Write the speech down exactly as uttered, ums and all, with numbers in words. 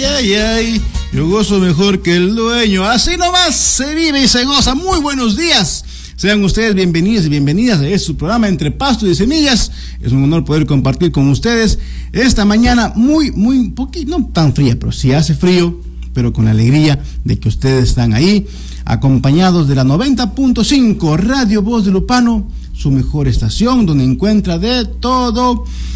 ay, ay, ay. Yo gozo mejor que el dueño. Así nomás se vive y se goza. Muy buenos días. Sean ustedes bienvenidos y bienvenidas a este su programa Entre Pasto y Semillas. Es un honor poder compartir con ustedes esta mañana muy, muy, poquito, no tan fría, pero sí hace frío, pero con la alegría de que ustedes están ahí, acompañados de la noventa punto cinco Radio Voz de Lupano, su mejor estación, donde encuentra de todo.